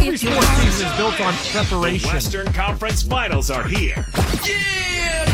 Every sports season is built on preparation. The Western Conference Finals are here. Yeah!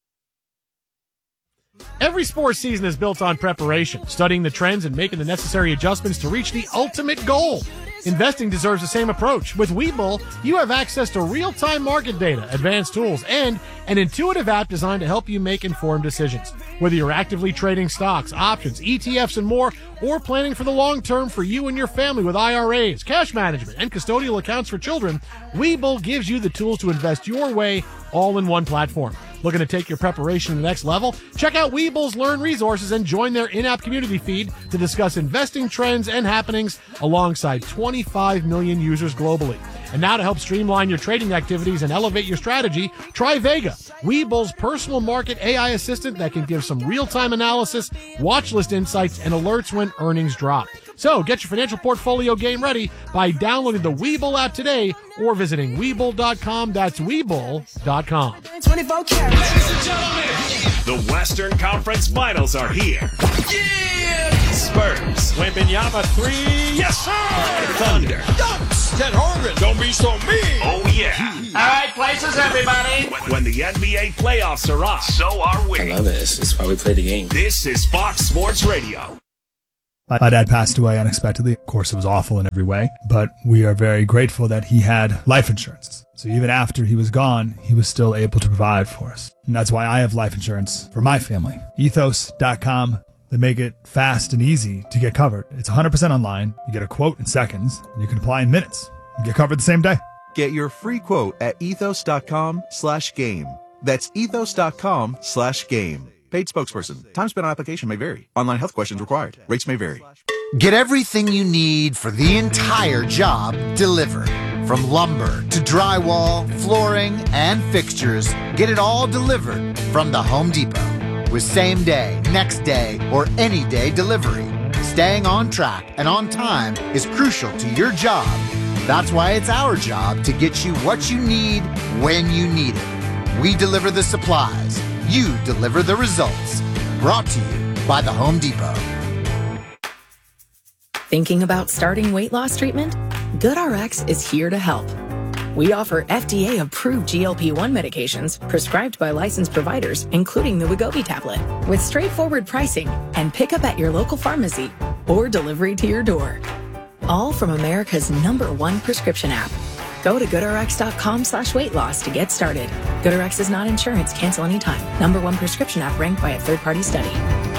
Every sports season is built on preparation, studying the trends and making the necessary adjustments to reach the ultimate goal. Investing deserves the same approach. With Webull, you have access to real-time market data, advanced tools, and an intuitive app designed to help you make informed decisions. Whether you're actively trading stocks, options, ETFs, and more, or planning for the long term for you and your family with IRAs, cash management, and custodial accounts for children, Webull gives you the tools to invest your way all in one platform. Looking to take your preparation to the next level? Check out Webull's Learn resources and join their in-app community feed to discuss investing trends and happenings alongside 25 million users globally. And now to help streamline your trading activities and elevate your strategy, try Vega, Webull's personal market AI assistant that can give some real-time analysis, watch list insights, and alerts when earnings drop. So get your financial portfolio game ready by downloading the Webull app today or visiting Webull.com. That's Webull.com. 24 carats. Ladies and gentlemen, the Western Conference Finals are here. Yeah! Spurs. Wembanyama 3. Yes, sir! Thunder. Dunks. Ted Horgan. Don't be so mean. Oh, yeah. All right, places, everybody. When the NBA playoffs are on, so are we. I love it. It's why we play the game. This is Fox Sports Radio. My dad passed away unexpectedly. Of course, it was awful in every way, but we are very grateful that he had life insurance. So even after he was gone, he was still able to provide for us. And that's why I have life insurance for my family. Ethos.com. They make it fast and easy to get covered. It's 100% online. You get a quote in seconds, and you can apply in minutes. You get covered the same day. Get your free quote at ethos.com/game. That's ethos.com/game. Paid spokesperson. Time spent on application may vary. Online health questions required. Rates may vary. Get everything you need for the entire job delivered. From lumber to drywall, flooring, and fixtures, get it all delivered from the Home Depot. With same day, next day, or any day delivery. Staying on track and on time is crucial to your job. That's why it's our job to get you what you need when you need it. We deliver the supplies. You deliver the results. Brought to you by the Home Depot. Thinking about starting weight loss treatment? GoodRx is here to help. We offer FDA-approved GLP-1 medications prescribed by licensed providers, including the Wegovy tablet, with straightforward pricing and pickup at your local pharmacy or delivery to your door. All from America's #1 prescription app. Go to GoodRx.com/weight loss to get started. GoodRx is not insurance. Cancel anytime. #1 prescription app ranked by a third-party study.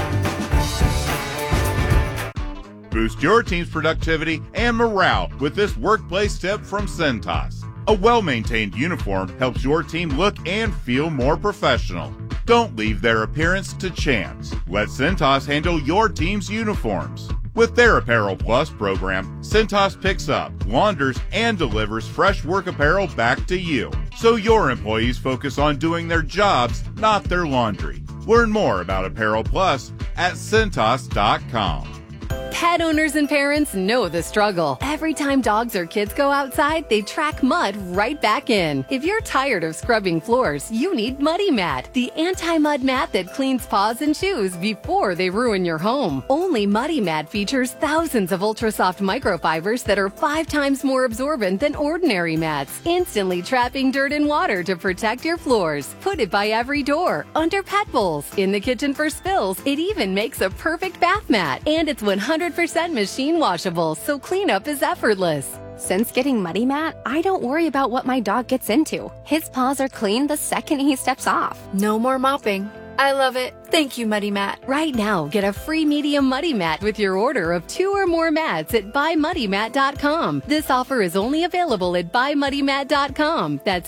Boost your team's productivity and morale with this workplace tip from Cintas. A well-maintained uniform helps your team look and feel more professional. Don't leave their appearance to chance. Let Cintas handle your team's uniforms. With their Apparel Plus program, Cintas picks up, launders, and delivers fresh work apparel back to you, so your employees focus on doing their jobs, not their laundry. Learn more about Apparel Plus at Cintas.com. Pet owners and parents know the struggle. Every time dogs or kids go outside, they track mud right back in. If you're tired of scrubbing floors, you need Muddy Mat, the anti-mud mat that cleans paws and shoes before they ruin your home. Only Muddy Mat features thousands of ultra-soft microfibers that are 5 times more absorbent than ordinary mats, instantly trapping dirt and water to protect your floors. Put it by every door, under pet bowls, in the kitchen for spills. It even makes a perfect bath mat, and it's 100% machine washable, so cleanup is effortless. Since getting Muddy Mat, I don't worry about what my dog gets into. His paws are clean the second he steps off. No more mopping. I love it. Thank you, Muddy Mat. Right now, get a free medium Muddy Mat with your order of 2 or more mats at buymuddymat.com. This offer is only available at buymuddymat.com. That's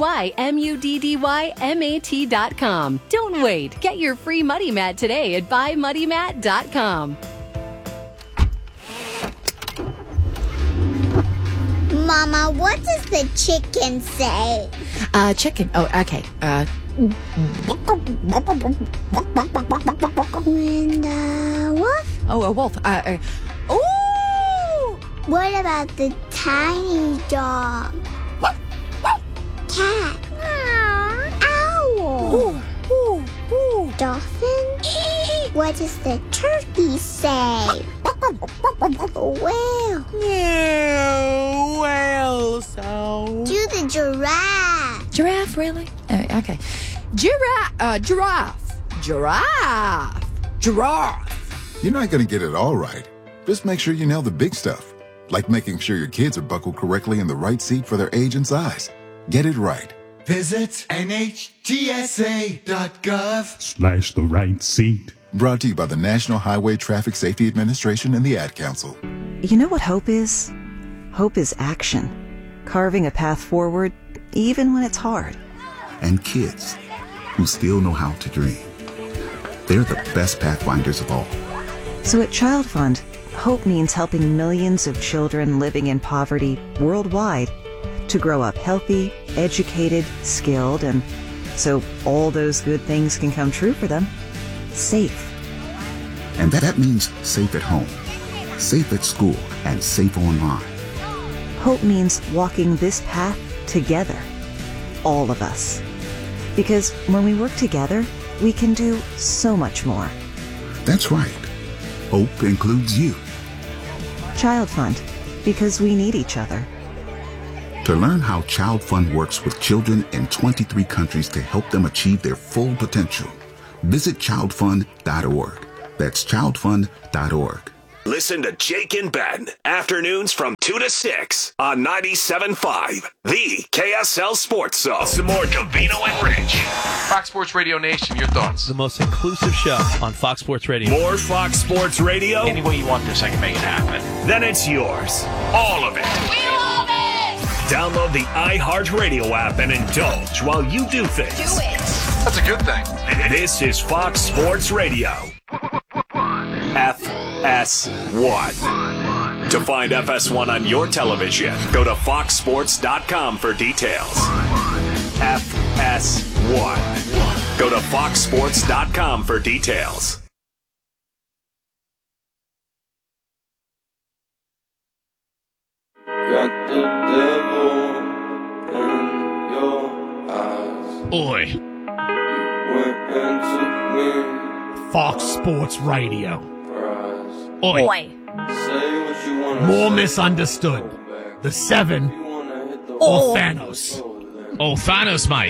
BUYMUDDYMAT.com. Don't wait. Get your free Muddy Mat today at buymuddymat.com. Mama, what does the chicken say? Chicken. Oh, okay. And wolf? Oh, a wolf. Ooh! What about the tiny dog? Cat. Owl. Ooh, ooh, ooh. Dolphin? What does the turkey say? Whale. Yeah, whale. giraffe. Giraffe, really? Okay. Giraffe. You're not going to get it all right. Just make sure you nail the big stuff, like making sure your kids are buckled correctly in the right seat for their age and size. Get it right. Visit NHTSA.gov/ the right seat. Brought to you by the National Highway Traffic Safety Administration and the Ad Council. You know what hope is? Hope is action. Carving a path forward, even when it's hard. And kids who still know how to dream. They're the best pathfinders of all. So at Child Fund, hope means helping millions of children living in poverty worldwide to grow up healthy, educated, skilled, and so all those good things can come true for them. Safe. And that means safe at home, safe at school, and safe online. Hope means walking this path together. All of us. Because when we work together, we can do so much more. That's right. Hope includes you. Child Fund. Because we need each other. To learn how Child Fund works with children in 23 countries to help them achieve their full potential, visit childfund.org. That's childfund.org. Listen to Jake and Ben, afternoons from 2 to 6 on 97.5, the KSL Sports Zone. Some more Covino and Rich. Fox Sports Radio Nation, your thoughts? The most inclusive show on Fox Sports Radio. More Fox Sports Radio? Any way you want this, I can make it happen. Then it's yours. All of it. We love it! Download the iHeartRadio app and indulge while you do things. Do it! That's a good thing. This is Fox Sports Radio. FS1. To find FS1 on your television, go to foxsports.com for details. FS1. Go to foxsports.com for details. Got the devil in your eyes. Oi. You went and took me. Fox Sports Radio. Oi. Oi. Say what you want. More misunderstood. The 7 or Thanos. Oh, Thanos, mate.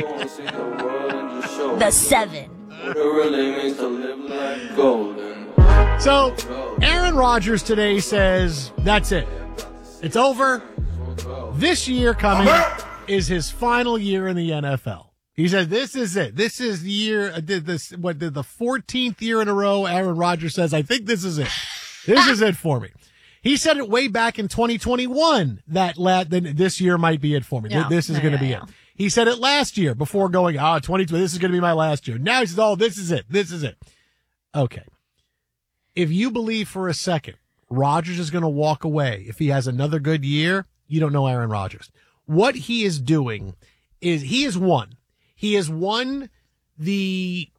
The 7. What it really means to live like golden. So, Aaron Rodgers today says, that's it. It's over. This year coming is his final year in the NFL. He said, this is it. This is the year, the 14th year in a row, Aaron Rodgers says, I think this is it. This is it for me. He said it way back in 2021 that this year might be it for me. Yeah. This is going to be it. He said it last year before going, 2020, this is going to be my last year. Now he says, this is it. This is it. Okay. If you believe for a second Rodgers is going to walk away if he has another good year, you don't know Aaron Rodgers. What he is doing is he has won. He has won the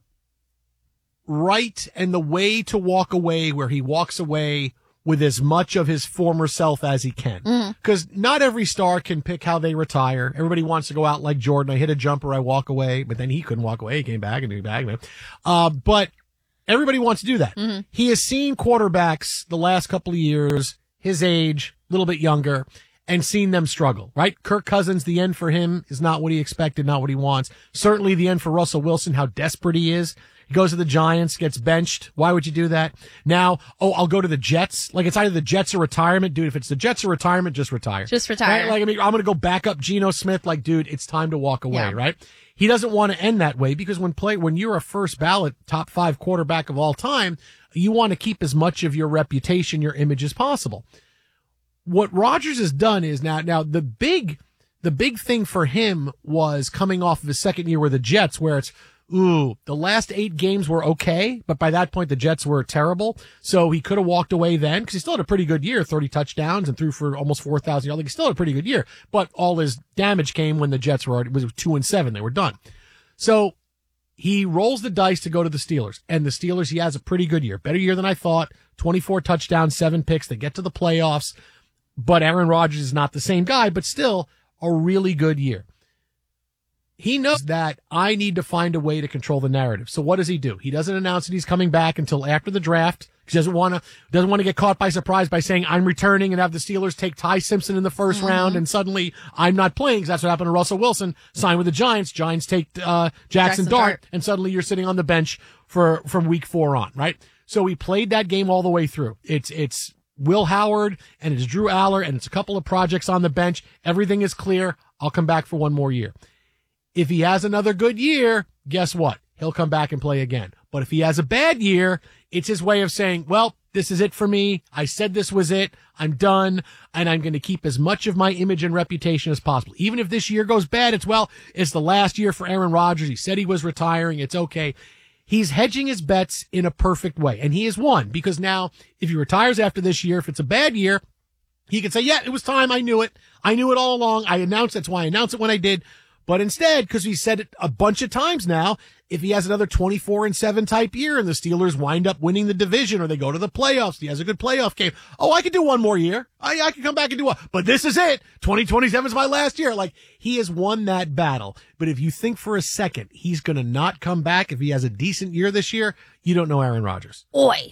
right and the way to walk away where he walks away with as much of his former self as he can. Because not every star can pick how they retire. Everybody wants to go out like Jordan. I hit a jumper, I walk away, but then he couldn't walk away. He came back and came back. But everybody wants to do that. He has seen quarterbacks the last couple of years, his age, a little bit younger, and seen them struggle, right? Kirk Cousins, the end for him is not what he expected, not what he wants. Certainly the end for Russell Wilson, how desperate he is. He goes to the Giants, gets benched. Why would you do that? Now, I'll go to the Jets. Like, it's either the Jets or retirement. Dude, if it's the Jets or retirement, just retire. Just retire. Right? Like, I'm going to go back up Geno Smith. Like, dude, it's time to walk away, right? He doesn't want to end that way because when you're a first ballot top 5 quarterback of all time, you want to keep as much of your reputation, your image as possible. What Rodgers has done is now the big thing for him was coming off of his second year with the Jets, where it's, the last 8 games were okay, but by that point the Jets were terrible. So he could have walked away then because he still had a pretty good year, 30 touchdowns and threw for almost 4,000 yards. Like, he still had a pretty good year, but all his damage came when the Jets was 2-7. They were done. So he rolls the dice to go to the Steelers, and the Steelers, he has a pretty good year, better year than I thought. 24 touchdowns, 7 picks. They get to the playoffs. But Aaron Rodgers is not the same guy, but still a really good year. He knows that I need to find a way to control the narrative. So what does he do? He doesn't announce that he's coming back until after the draft, He doesn't want to get caught by surprise by saying I'm returning and have the Steelers take Ty Simpson in the first round and suddenly I'm not playing, because that's what happened to Russell Wilson. Signed with the Giants. Giants take Jackson Dart, and suddenly you're sitting on the bench from week 4 on, right? So we played that game all the way through. It's Will Howard and it's Drew Aller and it's a couple of projects on the bench. Everything is clear. I'll come back for one more year. If he has another good year, guess what? He'll come back and play again. But if he has a bad year, it's his way of saying, well, this is it for me. I said this was it. I'm done. And I'm going to keep as much of my image and reputation as possible. Even if this year goes bad, it's the last year for Aaron Rodgers. He said he was retiring. It's okay. He's hedging his bets in a perfect way. And he has won, because now if he retires after this year, if it's a bad year, he can say, yeah, it was time. I knew it. I knew it all along. I announced it. That's why I announced it when I did. But instead, because he said it a bunch of times now, if he has another 24-7 type year and the Steelers wind up winning the division or they go to the playoffs, he has a good playoff game. Oh, I could do one more year. I can come back and do one. But this is it. 2027 is my last year. Like, he has won that battle. But if you think for a second he's going to not come back if he has a decent year this year, you don't know Aaron Rodgers. Oi.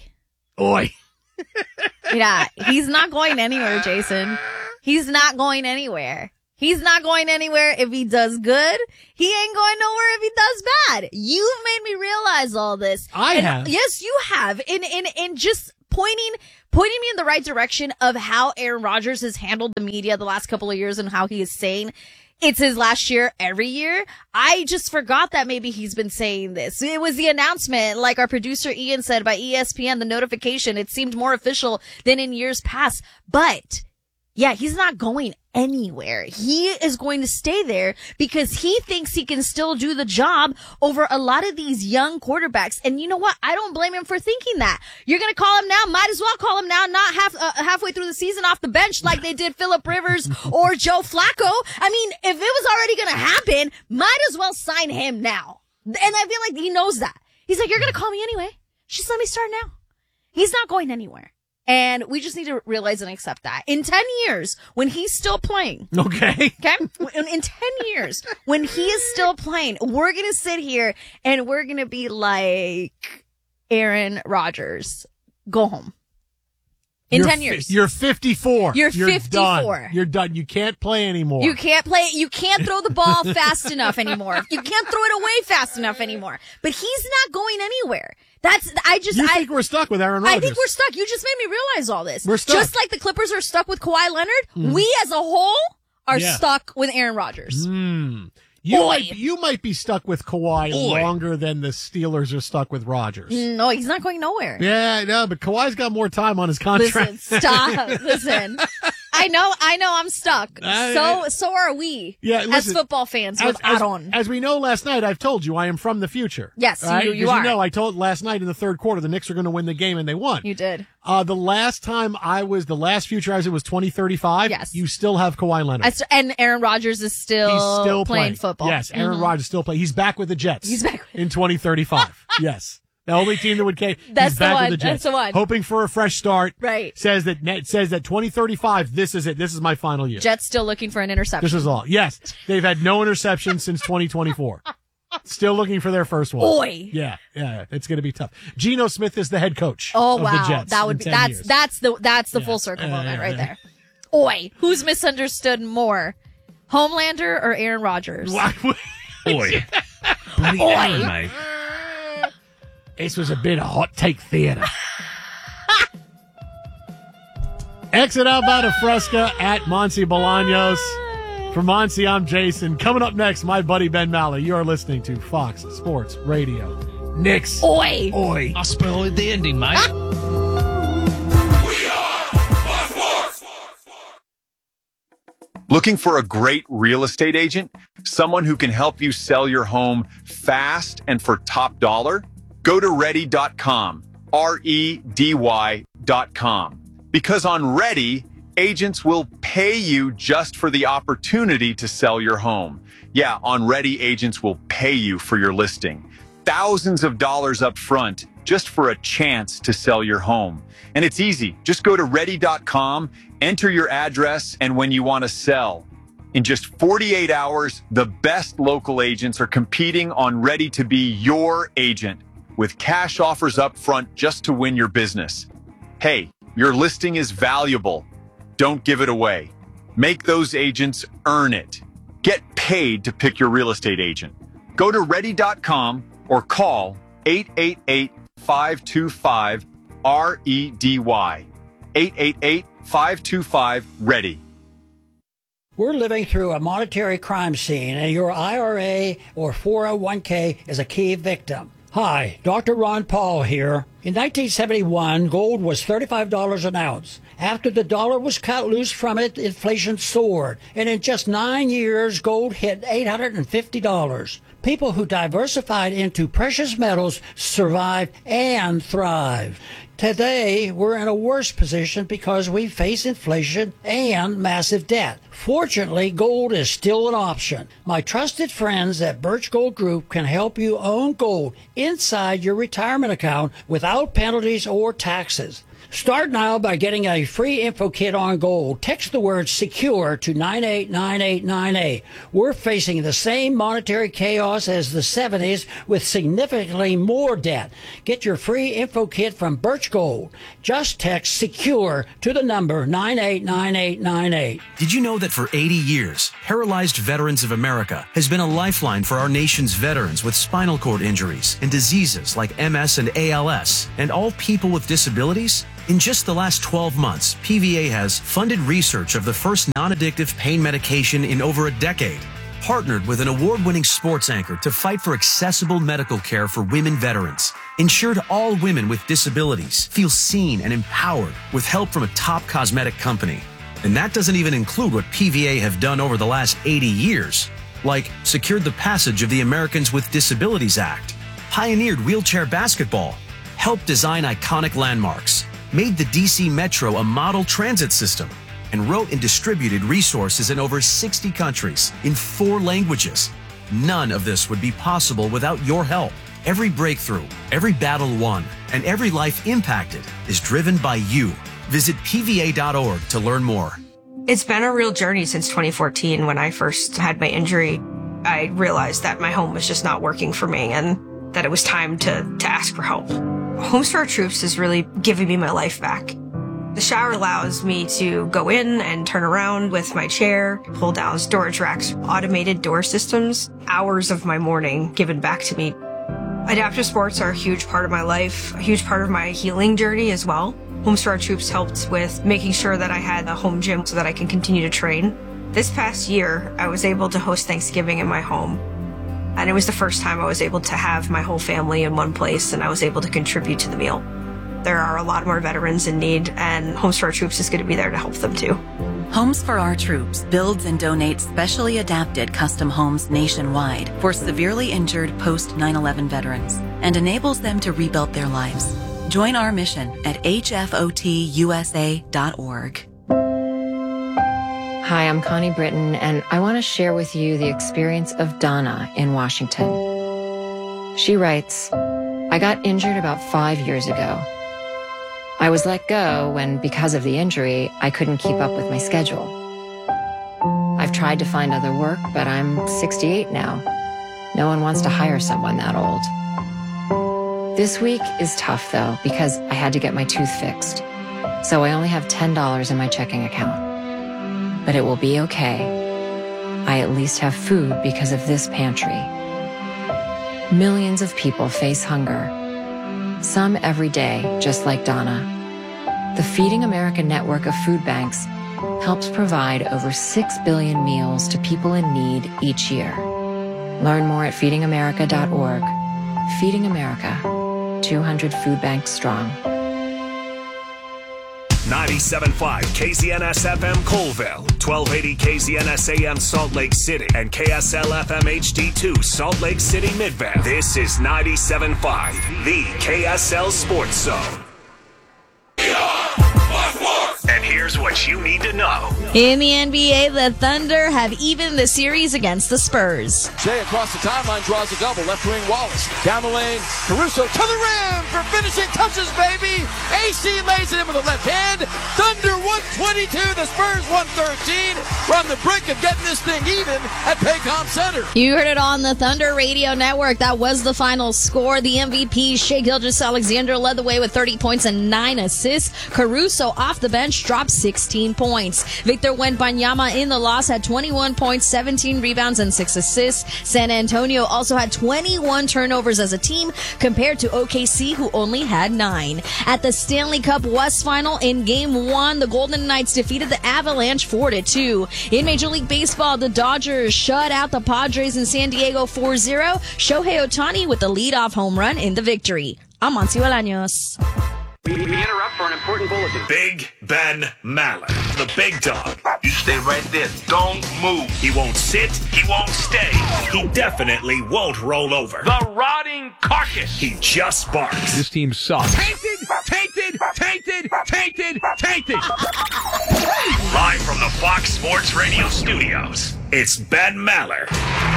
Yeah, he's not going anywhere, Jason. He's not going anywhere. He's not going anywhere if he does good. He ain't going nowhere if he does bad. You've made me realize all this. I have. Yes, you have. In just pointing me in the right direction of how Aaron Rodgers has handled the media the last couple of years and how he is saying it's his last year every year. I just forgot that maybe he's been saying this. It was the announcement, like our producer Ian said, by ESPN, the notification. It seemed more official than in years past. But yeah, he's not going anywhere. He is going to stay there because he thinks he can still do the job over a lot of these young quarterbacks. And you know what? I don't blame him for thinking that. You're going to call him now. Might as well call him now, not halfway through the season off the bench like they did Phillip Rivers or Joe Flacco. I mean, if it was already going to happen, might as well sign him now. And I feel like he knows that. He's like, you're going to call me anyway. Just let me start now. He's not going anywhere. And we just need to realize and accept that. In 10 years, when he's still playing. Okay. In 10 years, when he is still playing, we're going to sit here and we're going to be like, Aaron Rodgers, go home. In 10 years. You're 54. You're 54. Done. You're done. You can't play anymore. You can't play. You can't throw the ball fast enough anymore. You can't throw it away fast enough anymore. But he's not going anywhere. You think we're stuck with Aaron Rodgers? I think we're stuck. You just made me realize all this. We're stuck. Just like the Clippers are stuck with Kawhi Leonard, we as a whole are stuck with Aaron Rodgers. You might be stuck with Kawhi longer than the Steelers are stuck with Rodgers. No, he's not going nowhere. Yeah, no, but Kawhi's got more time on his contract. Listen, stop. Listen. I know I'm stuck. So are we. Yeah, listen, as football fans with Aaron. As we know last night, I've told you I am from the future. Yes, right? you are. You know, I told last night in the third quarter the Knicks were going to win the game, and they won. You did. The last future I was, it was 2035. Yes. You still have Kawhi Leonard. And Aaron Rodgers is still playing football. Yes, Aaron Rodgers still playing. He's back with the Jets. He's back in 2035. Yes. The only team that would cave. That's he's back the one. with the Jets. That's the one. Hoping for a fresh start. Right. Says that 2035. This is it. This is my final year. Jets still looking for an interception. This is all. Yes, they've had no interceptions since 2024. Still looking for their first one. Boy. Yeah. It's going to be tough. Geno Smith is the head coach. Oh of wow, the Jets that would be that's the full circle moment right there. Oi, who's misunderstood more, Homelander or Aaron Rodgers? Oi. Bloody hell, mate. This was a bit of hot take theater. Exit out by the Fresca at Monsi Bolaños. For Monsi, I'm Jason. Coming up next, my buddy Ben Maller. You are listening to Fox Sports Radio. Knicks. Oi. I spoiled the ending, mate. Looking for a great real estate agent? Someone who can help you sell your home fast and for top dollar? Go to Ready.com, REDY.com. Because on Ready, agents will pay you just for the opportunity to sell your home. Yeah, on Ready, agents will pay you for your listing. Thousands of dollars up front just for a chance to sell your home. And it's easy. Just go to Ready.com, enter your address, and when you want to sell. In just 48 hours, the best local agents are competing on Ready to be your agent. with cash offers up front just to win your business. Hey, your listing is valuable. Don't give it away. Make those agents earn it. Get paid to pick your real estate agent. Go to ready.com or call 888-525-REDY. 888-525-READY. We're living through a monetary crime scene, and your IRA or 401k is a key victim. Hi, Dr. Ron Paul here. In 1971, gold was $35 an ounce. After the dollar was cut loose from it, inflation soared, and in just 9 years, gold hit $850. People who diversified into precious metals survived and thrived. Today, we're in a worse position because we face inflation and massive debt. Fortunately, gold is still an option. My trusted friends at Birch Gold Group can help you own gold inside your retirement account without penalties or taxes. Start now by getting a free info kit on gold. Text the word SECURE to 989898. We're facing the same monetary chaos as the 70s with significantly more debt. Get your free info kit from Birch Gold. Just text SECURE to the number 989898. Did you know that for 80 years, Paralyzed Veterans of America has been a lifeline for our nation's veterans with spinal cord injuries and diseases like MS and ALS, and all people with disabilities? In just the last 12 months, PVA has funded research of the first non-addictive pain medication in over a decade, partnered with an award-winning sports anchor to fight for accessible medical care for women veterans, ensured all women with disabilities feel seen and empowered with help from a top cosmetic company. And that doesn't even include what PVA have done over the last 80 years, like secured the passage of the Americans with Disabilities Act, pioneered wheelchair basketball, helped design iconic landmarks, made the DC Metro a model transit system, and wrote and distributed resources in over 60 countries in 4 languages. None of this would be possible without your help. Every breakthrough, every battle won, and every life impacted is driven by you. Visit PVA.org to learn more. It's been a real journey since 2014 when I first had my injury. I realized that my home was just not working for me and that it was time to ask for help. Homes for Our Troops is really giving me my life back. The shower allows me to go in and turn around with my chair, pull down storage racks, automated door systems, hours of my morning given back to me. Adaptive sports are a huge part of my life, a huge part of my healing journey as well. Homes for Our Troops helped with making sure that I had a home gym so that I can continue to train. This past year, I was able to host Thanksgiving in my home. And it was the first time I was able to have my whole family in one place and I was able to contribute to the meal. There are a lot more veterans in need and Homes for Our Troops is going to be there to help them too. Homes for Our Troops builds and donates specially adapted custom homes nationwide for severely injured post 9/11 veterans and enables them to rebuild their lives. Join our mission at hfotusa.org. Hi, I'm Connie Britton, and I want to share with you the experience of Donna in Washington. She writes, I got injured about 5 years ago. I was let go when, because of the injury, I couldn't keep up with my schedule. I've tried to find other work, but I'm 68 now. No one wants to hire someone that old. This week is tough, though, because I had to get my tooth fixed. So I only have $10 in my checking account. But it will be okay. I at least have food because of this pantry. Millions of people face hunger. Some every day, just like Donna. The Feeding America network of food banks helps provide over 6 billion meals to people in need each year. Learn more at feedingamerica.org. Feeding America, 200 food banks strong. 97.5 KZNS FM Colville, 1280 KZNS AM Salt Lake City, and KSL FM HD2 Salt Lake City Midvale. This is 97.5, the KSL Sports Zone. And here's what you need to know. In the NBA, the Thunder have evened the series against the Spurs. Shea across the timeline draws a double. Left wing Wallace. Down the lane. Caruso to the rim for finishing touches, baby. AC lays it in with the left hand. Thunder 122. The Spurs 113. We're on the brink of getting this thing even at Paycom Center. You heard it on the Thunder Radio Network. That was the final score. The MVP, Shai Gilgeous-Alexander, led the way with 30 points and 9 assists. Caruso off the bench dropped 16 points. Victor Wembanyama in the loss had 21 points, 17 rebounds, and 6 assists. San Antonio also had 21 turnovers as a team compared to OKC, who only had 9. At the Stanley Cup West Final in Game 1, the Golden Knights defeated the Avalanche 4-2. In Major League Baseball, the Dodgers shut out the Padres in San Diego 4-0. Shohei Ohtani with the leadoff home run in the victory. I'm Monty Bolaños. We interrupt for an important bulletin. Big Ben Maller, the big dog. You stay right there. Don't move. He won't sit. He won't stay. He definitely won't roll over. The rotting carcass. He just barks. This team sucks. Tainted, tainted, tainted, tainted, tainted. Live from the Fox Sports Radio studios, it's Ben Maller.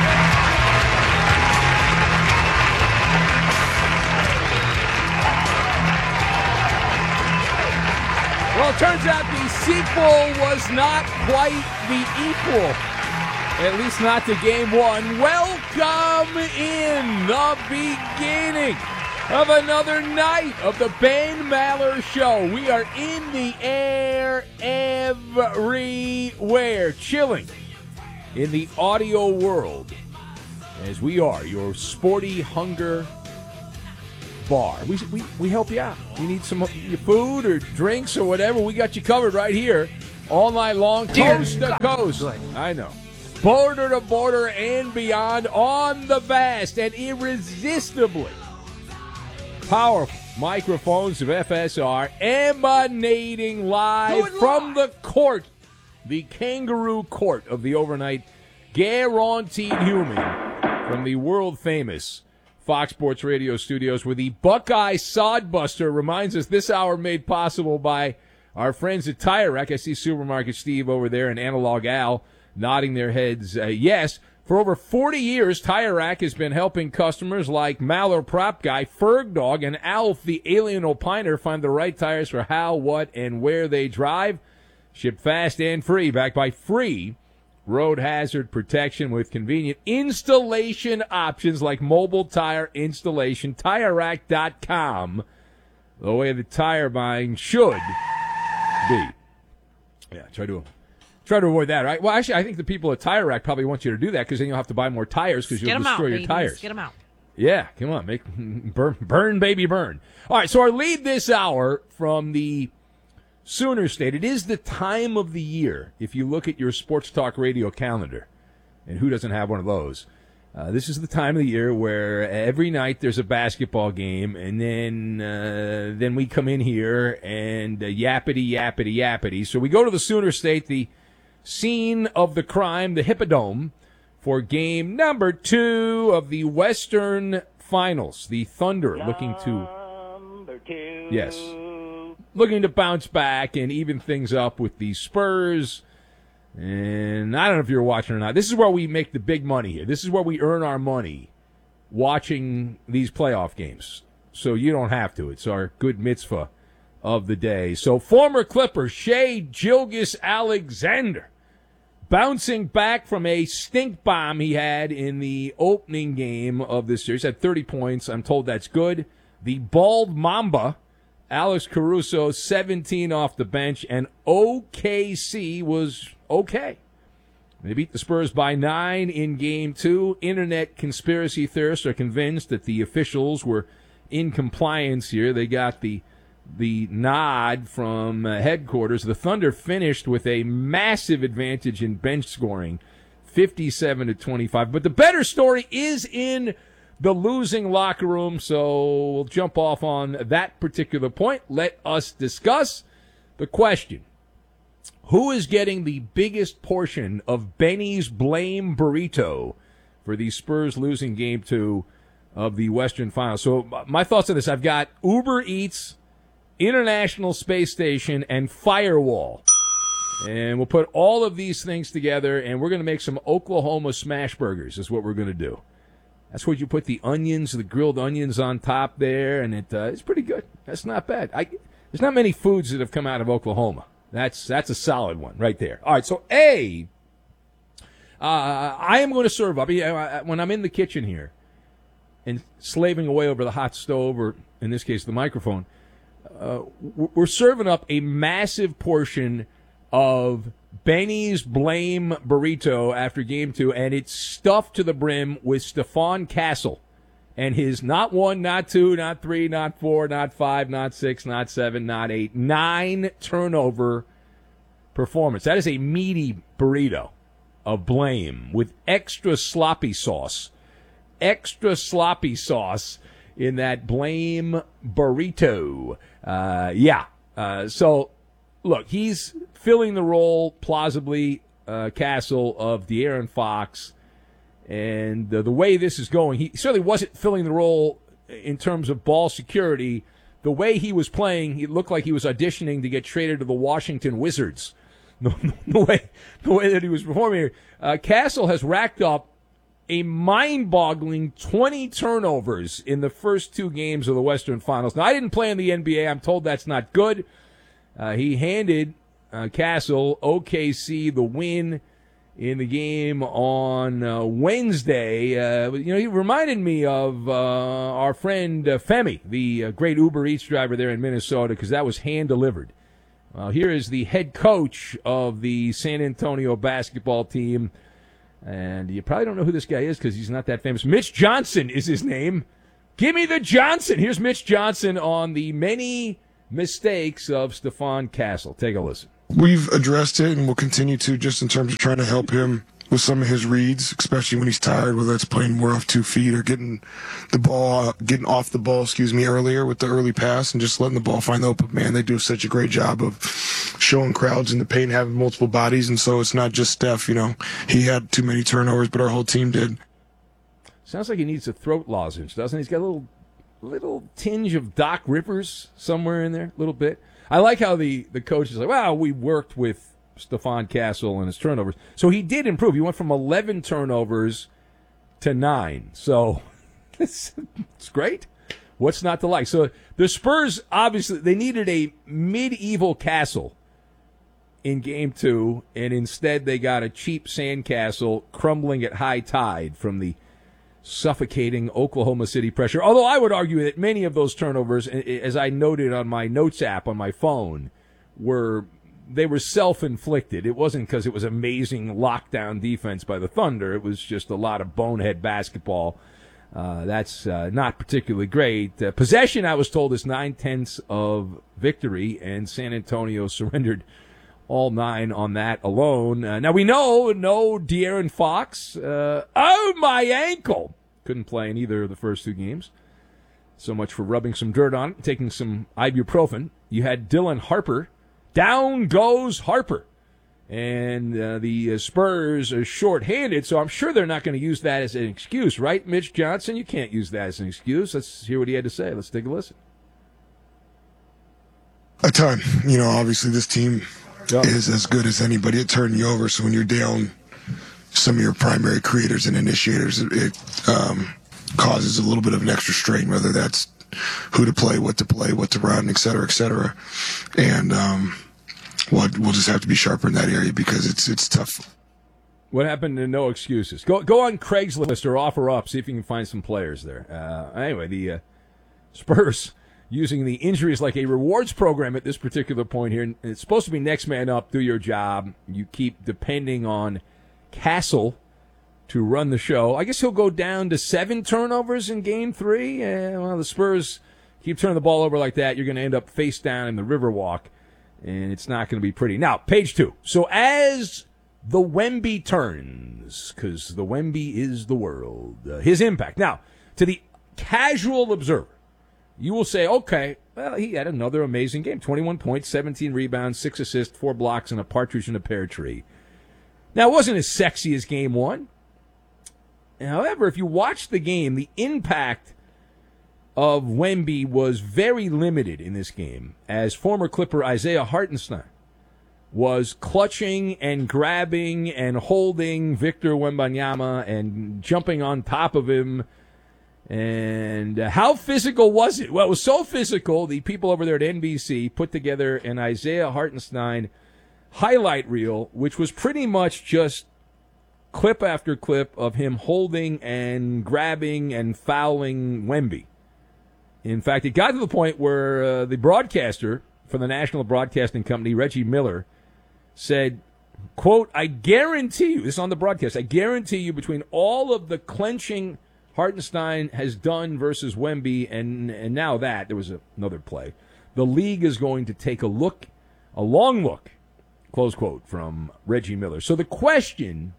Well, it turns out the sequel was not quite the equal, at least not to Game 1. Welcome in the beginning of another night of the Ben Maller Show. We are in the air everywhere, chilling in the audio world, as we are your sporty hunger bar. We help you out. You need some your food or drinks or whatever, we got you covered right here all night long, coast to coast. I know. Border to border and beyond on the vast and irresistibly powerful microphones of FSR, emanating live from the court, the kangaroo court of the overnight guaranteed human, from the world famous Fox Sports Radio studios, where the Buckeye Sodbuster reminds us this hour made possible by our friends at Tire Rack. I see Supermarket Steve over there and Analog Al nodding their heads yes. For over 40 years, Tire Rack has been helping customers like Maller Prop Guy, Ferg Dog, and Alf the Alien Opiner find the right tires for how, what, and where they drive. Ship fast and free, backed by free road hazard protection with convenient installation options like mobile tire installation. TireRack.com, the way the tire buying should be. Yeah, try to avoid that, right? Well, actually, I think the people at Tire Rack probably want you to do that, because then you'll have to buy more tires, because you'll destroy your tires. Get them out. Yeah, come on, burn, baby, burn. All right, so our lead this hour from the Sooner State. It is the time of the year, if you look at your sports talk radio calendar, and who doesn't have one of those? This is the time of the year where every night there's a basketball game, and then we come in here and yappity. So we go to the Sooner State, the scene of the crime, the Hippodome, for game number 2 of the Western Finals. The Thunder looking to bounce back and even things up with the Spurs. And I don't know if you're watching or not. This is where we make the big money here. This is where we earn our money, watching these playoff games. So you don't have to. It's our good mitzvah of the day. So former Clipper Shai Gilgeous-Alexander, bouncing back from a stink bomb he had in the opening game of this series, had 30 points. I'm told that's good. The bald Mamba, Alex Caruso, 17 off the bench, and OKC was okay. They beat the Spurs by 9 in Game 2. Internet conspiracy theorists are convinced that the officials were in compliance here. They got the nod from headquarters. The Thunder finished with a massive advantage in bench scoring, 57-25. But the better story is in the losing locker room, so we'll jump off on that particular point. Let us discuss the question: who is getting the biggest portion of Benny's blame burrito for the Spurs losing Game 2 of the Western Finals? So my thoughts on this: I've got Uber Eats, International Space Station, and Firewall. And we'll put all of these things together, and we're going to make some Oklahoma smash burgers is what we're going to do. That's where you put the onions, the grilled onions on top there, and it's pretty good. That's not bad. There's not many foods that have come out of Oklahoma. That's a solid one right there. All right, so I am going to serve up. When I'm in the kitchen here and slaving away over the hot stove, or in this case the microphone, we're serving up a massive portion of Benny's Blame Burrito after Game 2, and it's stuffed to the brim with Stephon Castle and his not 1, not 2, not 3, not 4, not 5, not 6, not 7, not 8, 9 turnover performance. That is a meaty burrito of Blame with extra sloppy sauce in that Blame burrito. So, look, he's filling the role, plausibly, Castle, of De'Aaron Fox. And the way this is going, he certainly wasn't filling the role in terms of ball security. The way he was playing, he looked like he was auditioning to get traded to the Washington Wizards. The way that he was performing here. Castle has racked up a mind-boggling 20 turnovers in the first 2 games of the Western Finals. Now, I didn't play in the NBA. I'm told that's not good. He handed Castle, OKC, the win in the game on Wednesday. He reminded me of our friend Femi, the great Uber Eats driver there in Minnesota, because that was hand-delivered. Here is the head coach of the San Antonio basketball team, and you probably don't know who this guy is because he's not that famous. Mitch Johnson is his name. Give me the Johnson. Here's Mitch Johnson on the many mistakes of Stephon Castle. Take a listen. We've addressed it and we'll continue to, just in terms of trying to help him with some of his reads, especially when he's tired, whether it's playing more off 2 feet or getting off the ball, earlier with the early pass and just letting the ball find the open man. They do such a great job of showing crowds in the paint, having multiple bodies, and so it's not just Steph, he had too many turnovers, but our whole team did. Sounds like he needs a throat lozenge, doesn't he? He's got a little tinge of Doc Rivers somewhere in there, a little bit. I like how the coach is like, well, we worked with Stephon Castle and his turnovers. So he did improve. He went from 11 turnovers to 9. So it's great. What's not to like? So the Spurs, obviously, they needed a medieval Castle in Game 2, and instead they got a cheap sandcastle crumbling at high tide from the suffocating Oklahoma City pressure. Although I would argue that many of those turnovers, as I noted on my notes app on my phone, were self-inflicted. It wasn't because it was amazing lockdown defense by the Thunder. It was just a lot of bonehead basketball. That's not particularly great. Possession, I was told, is 9/10 of victory, and San Antonio surrendered all 9 on that alone. Now we know no De'Aaron Fox. Oh, my ankle! Couldn't play in either of the first 2 games. So much for rubbing some dirt on it, taking some ibuprofen. You had Dylan Harper. Down goes Harper. And the Spurs are shorthanded, so I'm sure they're not going to use that as an excuse, right, Mitch Johnson? You can't use that as an excuse. Let's hear what he had to say. Let's take a listen. A ton. Obviously this team is as good as anybody at turning you over, so when you're down some of your primary creators and initiators, it causes a little bit of an extra strain, whether that's who to play, what to run, et cetera, et cetera. And we'll just have to be sharper in that area because it's tough. What happened to no excuses? Go on Craigslist or offer up, see if you can find some players there. Anyway, the Spurs using the injuries like a rewards program at this particular point here. It's supposed to be next man up, do your job. You keep depending on Castle to run the show. I guess he'll go down to 7 turnovers in Game 3. Well, the Spurs keep turning the ball over like that, you're going to end up face down in the Riverwalk, and it's not going to be pretty. Now, page 2. So as the Wemby turns, because the Wemby is the world, his impact. Now, to the casual observer, you will say, okay, well, he had another amazing game. 21 points, 17 rebounds, 6 assists, 4 blocks, and a partridge in a pear tree. Now, it wasn't as sexy as Game 1. However, if you watch the game, the impact of Wemby was very limited in this game, as former Clipper Isaiah Hartenstein was clutching and grabbing and holding Victor Wembanyama and jumping on top of him. And how physical was it? Well, it was so physical, the people over there at NBC put together an Isaiah Hartenstein highlight reel, which was pretty much just clip after clip of him holding and grabbing and fouling Wemby. In fact, it got to the point where the broadcaster for the National Broadcasting Company, Reggie Miller, said, quote, I guarantee you, this is on the broadcast, I guarantee you between all of the clenching Hartenstein has done versus Wemby and now that, there was another play, the league is going to take a long look, close quote from Reggie Miller. So the question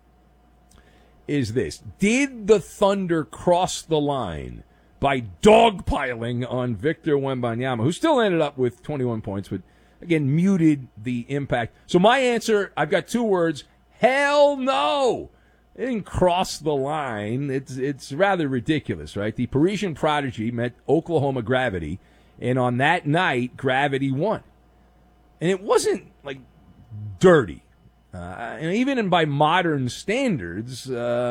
is this: did the Thunder cross the line by dogpiling on Victor Wembanyama, who still ended up with 21 points, but again muted the impact? So my answer, I've got two words: hell no. It didn't cross the line. It's rather ridiculous, right? The Parisian Prodigy met Oklahoma Gravity, and on that night, Gravity won. And it wasn't like dirty. And even by modern standards,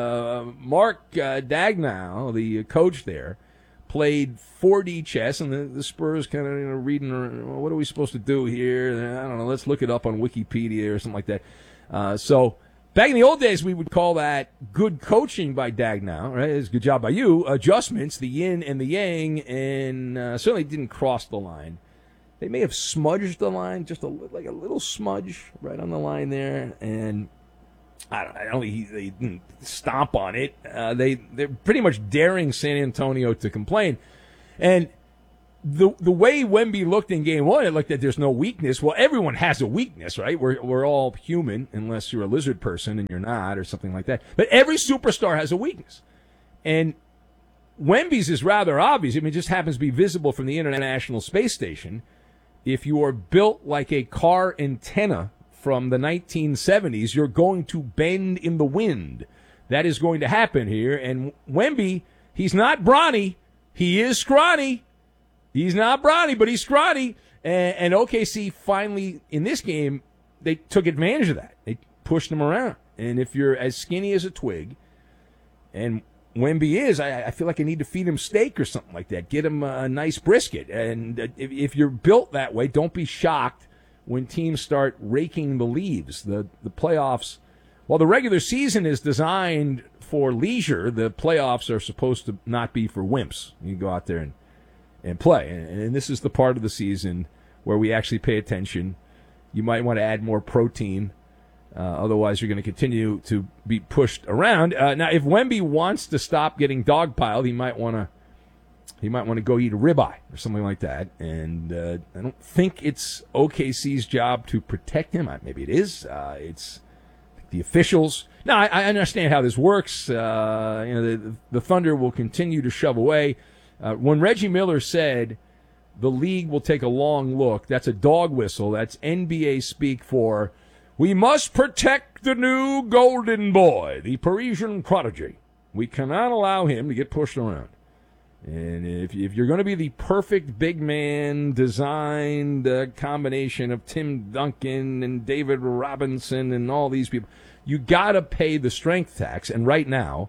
Mark Daigneault, the coach there, played 4D chess, and the Spurs kind of reading, well, what are we supposed to do here? I don't know, let's look it up on Wikipedia or something like that. So back in the old days, we would call that good coaching by Daigneault, right? It's a good job by you. Adjustments, the yin and the yang, and certainly didn't cross the line. They may have smudged the line, just like a little smudge right on the line there, and I don't think they didn't stomp on it. They're pretty much daring San Antonio to complain. And the way Wemby looked in game one, it looked like there's no weakness. Well, everyone has a weakness, right? We're all human, unless you're a lizard person and you're not, or something like that. But every superstar has a weakness. And Wemby's is rather obvious. I mean, it just happens to be visible from the International Space Station. If you are built like a car antenna from the 1970s, you're going to bend in the wind. That is going to happen here. And Wemby, he's not brawny. He is scrawny. He's not brawny, but he's scrawny. And OKC finally, in this game, they took advantage of that. They pushed him around. And if you're as skinny as a twig, and Wemby is, I feel like I need to feed him steak or something like that. Get him a nice brisket. And if you're built that way, don't be shocked when teams start raking the leaves. The playoffs, while the regular season is designed for leisure, the playoffs are supposed to not be for wimps. You go out there and play. And this is the part of the season where we actually pay attention. You might want to add more protein. Otherwise, you're going to continue to be pushed around. Now, if Wemby wants to stop getting dogpiled, he might want to go eat a ribeye or something like that. And I don't think it's OKC's job to protect him. Maybe it is. It's the officials. Now, I understand how this works. The Thunder will continue to shove away. When Reggie Miller said the league will take a long look, that's a dog whistle. That's NBA speak for, we must protect the new golden boy, the Parisian prodigy. We cannot allow him to get pushed around. And if you're going to be the perfect big man designed combination of Tim Duncan and David Robinson and all these people, you got to pay the strength tax. And right now,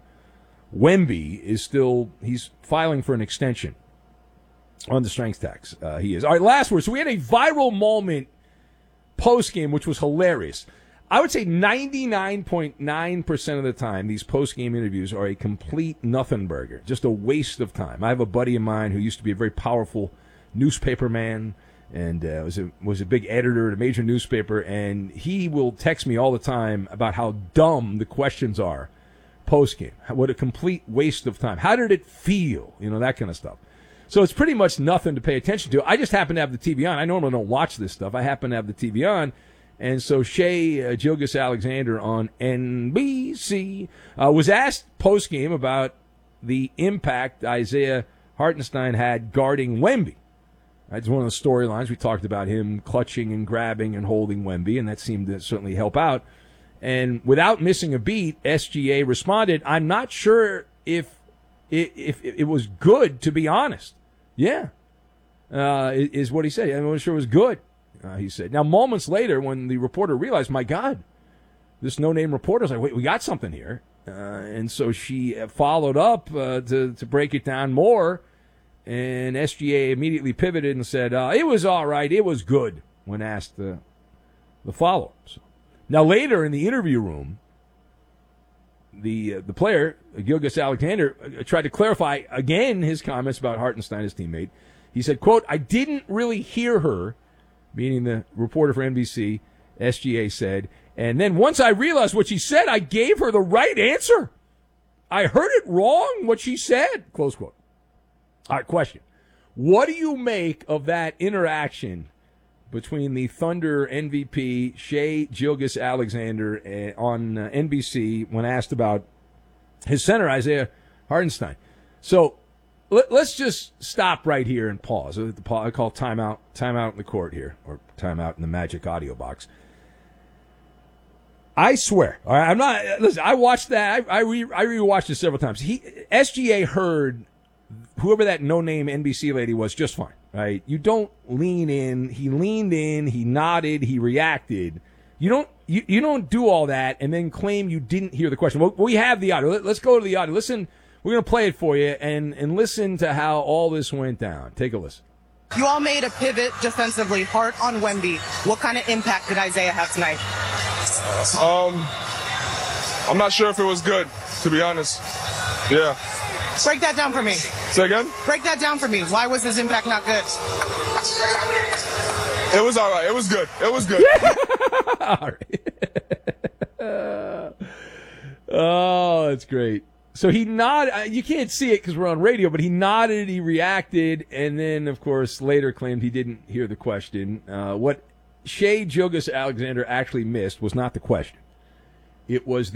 Wemby is he's filing for an extension on the strength tax. He is. All right, last word. So we had a viral moment post-game, which was hilarious. I would say 99.9% of the time, these post-game interviews are a complete nothing burger, just a waste of time. I have a buddy of mine who used to be a very powerful newspaper man and was a big editor at a major newspaper, and he will text me all the time about how dumb the questions are post-game. What a complete waste of time. How did it feel? That kind of stuff. So it's pretty much nothing to pay attention to. I just happen to have the TV on. I normally don't watch this stuff. I happen to have the TV on. And so Shea Gilgeous-Alexander on NBC was asked post-game about the impact Isaiah Hartenstein had guarding Wemby. It's one of the storylines. We talked about him clutching and grabbing and holding Wemby, and that seemed to certainly help out. And without missing a beat, SGA responded, I'm not sure if it was good, to be honest. Yeah, is what he said. I'm not sure it was good. he said. Now, moments later, when the reporter realized, my God, this no-name reporter was like, wait, we got something here. And so she followed up to break it down more, and SGA immediately pivoted and said, it was all right, it was good, when asked the follow-up. So, now, later in the interview room, the player, Gilgeous-Alexander, tried to clarify again his comments about Hartenstein, his teammate. He said, quote, I didn't really hear her, meaning the reporter for NBC, SGA said, and then once I realized what she said, I gave her the right answer. I heard it wrong, what she said, close quote. All right, question. What do you make of that interaction between the Thunder MVP, Shai Gilgeous-Alexander, on NBC when asked about his center, Isaiah Hartenstein? So let's just stop right here and pause. I call timeout in the court here, or timeout in the Magic audio box. I swear, all right, I'm not. Listen, I watched that. I rewatched it several times. SGA heard whoever that no-name NBC lady was just fine, right? You don't lean in. He leaned in. He nodded. He reacted. You don't do all that and then claim you didn't hear the question. Well, we have the audio. Let's go to the audio. Listen, we're going to play it for you and listen to how all this went down. Take a listen. You all made a pivot defensively, hard on Wemby. What kind of impact did Isaiah have tonight? I'm not sure if it was good, to be honest. Yeah. Break that down for me. Say again? Break that down for me. Why was his impact not good? It was all right. It was good. It was good. All right. Oh, that's great. So he nodded. You can't see it because we're on radio, but he nodded, he reacted, and then, of course, later claimed he didn't hear the question. What Shai Gilgeous-Alexander actually missed was not the question. It was